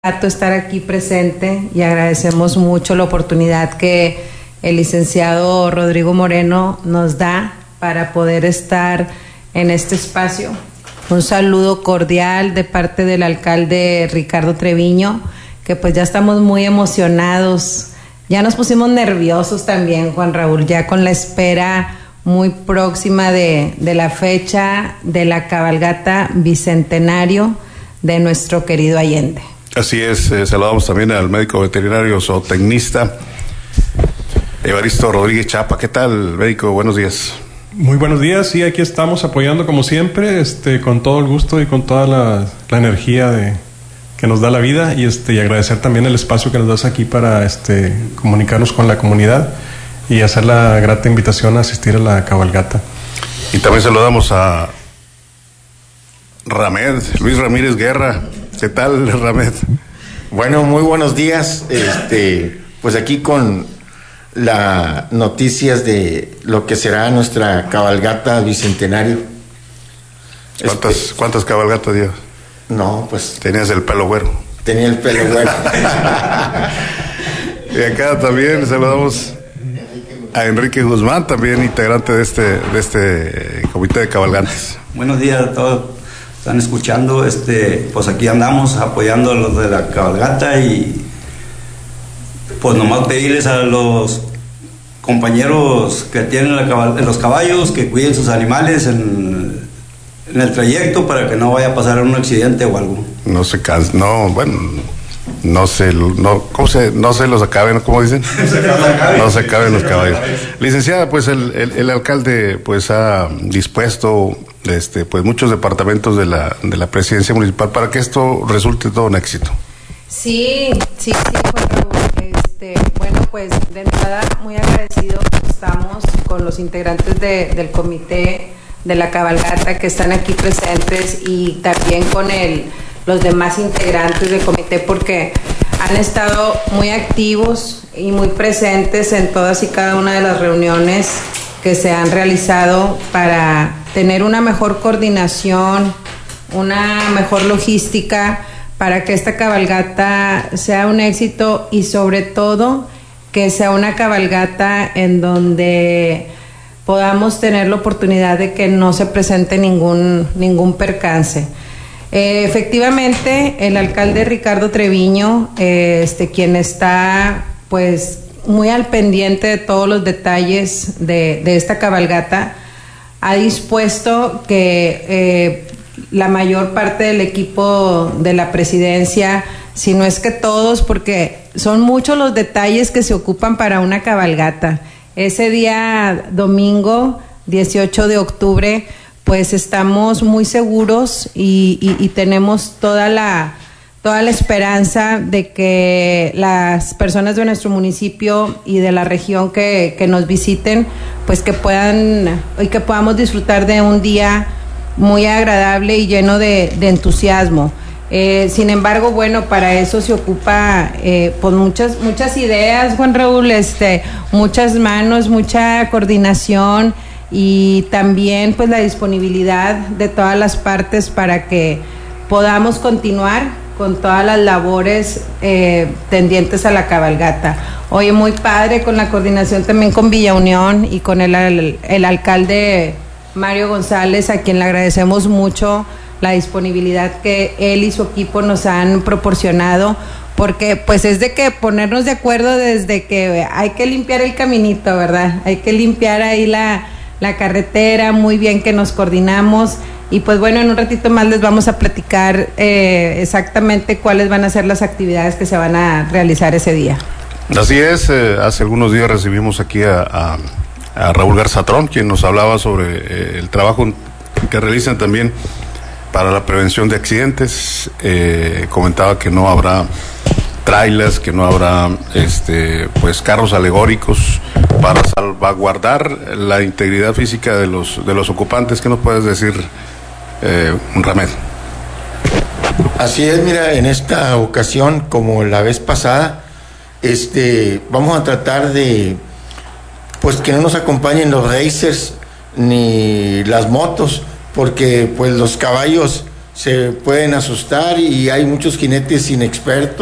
grato estar aquí presente y agradecemos mucho la oportunidad que el licenciado Rodrigo Moreno nos da para poder estar en este espacio. Un saludo cordial de parte del alcalde Ricardo Treviño, que pues ya estamos muy emocionados, ya nos pusimos nerviosos también, Juan Raúl, ya con la espera muy próxima de la fecha de la cabalgata bicentenario de nuestro querido Allende. Así es, saludamos también al médico veterinario zootecnista Evaristo Rodríguez Chapa. ¿Qué tal, médico? Buenos días. Muy buenos días, sí, aquí estamos apoyando como siempre, con todo el gusto y con toda la energía que nos da la vida y agradecer también el espacio que nos das aquí para comunicarnos con la comunidad y hacer la grata invitación a asistir a la cabalgata. Y también saludamos a Ramed, Luis Ramírez Guerra. ¿Qué tal, Ramed? Bueno, muy buenos días. Pues aquí con las noticias de lo que será nuestra cabalgata bicentenario. ¿Cuántas cabalgatas llevas? No, pues... Tenías el pelo güero. Tenía el pelo güero. Y acá también saludamos a Enrique Guzmán, también integrante de este comité de cabalgantes. Buenos días a todos. Están escuchando, pues aquí andamos apoyando a los de la cabalgata y pues nomás pedirles a los compañeros que tienen los caballos que cuiden sus animales en el trayecto para que no vaya a pasar un accidente o algo. No se cansen, no se los acaben, ¿cómo dicen? No se acaben los caballos. Licenciada, pues el alcalde pues ha dispuesto pues muchos departamentos de la presidencia municipal para que esto resulte todo un éxito. Sí, Juan Raúl. Bueno, pues de entrada muy agradecidos estamos con los integrantes del comité de la cabalgata que están aquí presentes y también con los demás integrantes del comité, porque han estado muy activos y muy presentes en todas y cada una de las reuniones que se han realizado para tener una mejor coordinación, una mejor logística para que esta cabalgata sea un éxito y sobre todo que sea una cabalgata en donde podamos tener la oportunidad de que no se presente ningún percance. Efectivamente, el alcalde Ricardo Treviño, quien está pues muy al pendiente de todos los detalles de esta cabalgata, ha dispuesto que la mayor parte del equipo de la presidencia, si no es que todos, porque son muchos los detalles que se ocupan para una cabalgata. Ese día domingo 18 de octubre pues estamos muy seguros y tenemos toda la esperanza de que las personas de nuestro municipio y de la región que nos visiten, pues que podamos disfrutar de un día muy agradable y lleno de entusiasmo. Sin embargo, bueno, para eso se ocupa pues muchas ideas, Juan Raúl, muchas manos, mucha coordinación y también pues la disponibilidad de todas las partes para que podamos continuar con todas las labores tendientes a la cabalgata. Hoy muy padre con la coordinación también con Villa Unión y con el alcalde Mario González, a quien le agradecemos mucho la disponibilidad que él y su equipo nos han proporcionado, porque pues es de que ponernos de acuerdo desde que hay que limpiar el caminito, ¿verdad? Hay que limpiar ahí la carretera, muy bien que nos coordinamos y pues bueno, en un ratito más les vamos a platicar exactamente cuáles van a ser las actividades que se van a realizar ese día. Así es, hace algunos días recibimos aquí a Raúl Garzatrón, quien nos hablaba sobre el trabajo que realizan también para la prevención de accidentes. Comentaba que no habrá trailers, que no habrá pues carros alegóricos para salvaguardar la integridad física de los ocupantes. ¿Qué nos puedes decir, Ramed? Así es, mira, en esta ocasión, como la vez pasada, vamos a tratar de pues que no nos acompañen los racers ni las motos, porque pues los caballos se pueden asustar y hay muchos jinetes inexpertos